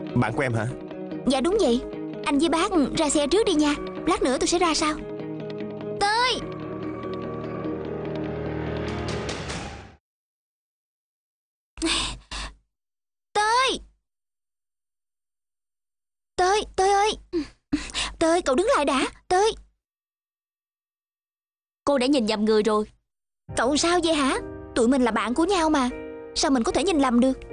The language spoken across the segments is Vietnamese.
Bạn của em hả? Dạ đúng vậy. Anh với bác ra xe trước đi nha. Lát nữa tôi sẽ ra sau. Tới. Tới. Tới. Tới ơi. Tới, cậu đứng lại đã. Tới. Cô đã nhìn nhầm người rồi. Cậu sao vậy hả? Tụi mình là bạn của nhau mà. Sao mình có thể nhìn lầm được?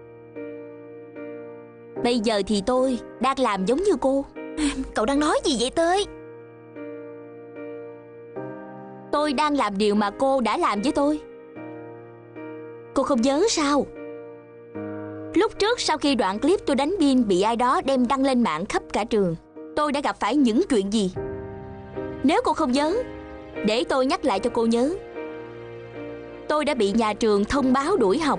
Bây giờ thì tôi đang làm giống như cô. Cậu đang nói gì vậy Tới? Tôi đang làm điều mà cô đã làm với tôi. Cô không nhớ sao? Lúc trước sau khi đoạn clip tôi đánh pin bị ai đó đem đăng lên mạng khắp cả trường, tôi đã gặp phải những chuyện gì? Nếu cô không nhớ, để tôi nhắc lại cho cô nhớ. Tôi đã bị nhà trường thông báo đuổi học.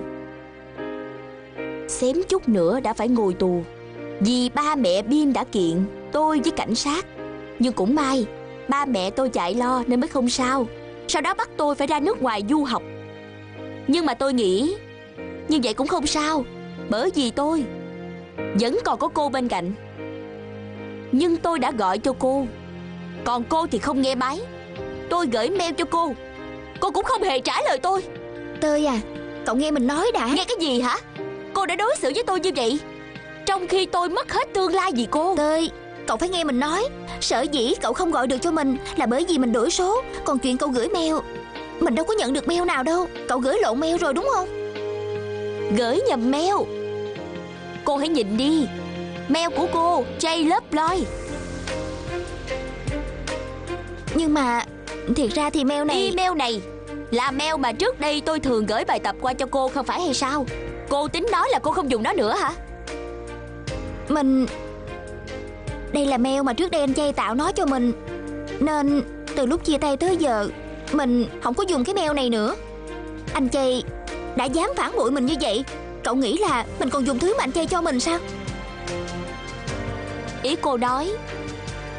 Xém chút nữa đã phải ngồi tù vì ba mẹ Bin đã kiện tôi với cảnh sát. Nhưng cũng may ba mẹ tôi chạy lo nên mới không sao. Sau đó bắt tôi phải ra nước ngoài du học. Nhưng mà tôi nghĩ như vậy cũng không sao, bởi vì tôi vẫn còn có cô bên cạnh. Nhưng tôi đã gọi cho cô, còn cô thì không nghe máy. Tôi gửi mail cho cô, cô cũng không hề trả lời tôi. Tơi à, cậu nghe mình nói đã. Nghe cái gì hả? Cô đã đối xử với tôi như vậy, trong khi tôi mất hết tương lai vì cô. Tơi, cậu phải nghe mình nói. Sở dĩ cậu không gọi được cho mình là bởi vì mình đổi số. Còn chuyện cậu gửi mail, mình đâu có nhận được mail nào đâu. Cậu gửi lộn mail rồi đúng không? Gửi nhầm mail? Cô hãy nhìn đi, mail của cô J Love Loy. Nhưng mà thiệt ra thì mail này... Email này là mail mà trước đây tôi thường gửi bài tập qua cho cô, không phải hay sao? Cô tính nói là cô không dùng nó nữa hả? Đây là mail mà trước đây anh Chay tạo nó cho mình, nên từ lúc chia tay tới giờ mình không có dùng cái mail này nữa. Anh Chay đã dám phản bội mình như vậy. Cậu nghĩ là mình còn dùng thứ mà anh Chay cho mình sao? Ý cô nói